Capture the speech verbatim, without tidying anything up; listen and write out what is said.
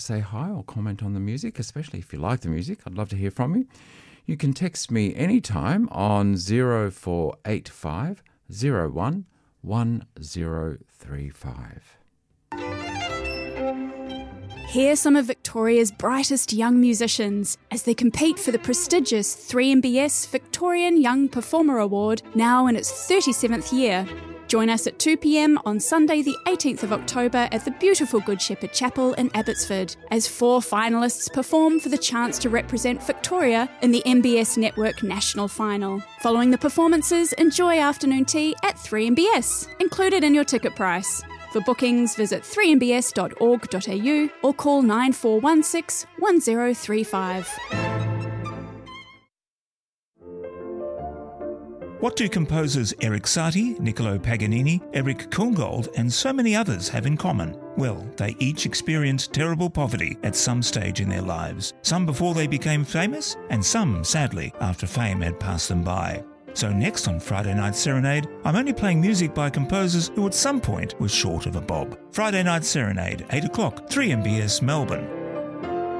say hi or comment on the music, especially if you like the music. I'd love to hear from you. You can text me anytime on zero four eight five zero one one zero three five. Hear some of Victoria's brightest young musicians as they compete for the prestigious three M B S Victorian Young Performer Award, now in its thirty-seventh year. Join us at two p.m. on Sunday the eighteenth of October at the beautiful Good Shepherd Chapel in Abbotsford, as four finalists perform for the chance to represent Victoria in the M B S Network National Final. Following the performances, enjoy afternoon tea at three M B S, included in your ticket price. For bookings, visit three m b s dot org dot a u or call nine four one six one zero three five. What do composers Erik Satie, Niccolo Paganini, Erich Kuhngold and so many others have in common? Well, they each experienced terrible poverty at some stage in their lives, some before they became famous and some, sadly, after fame had passed them by. So next on Friday Night Serenade, I'm only playing music by composers who at some point were short of a bob. Friday Night Serenade, eight o'clock, three M B S Melbourne.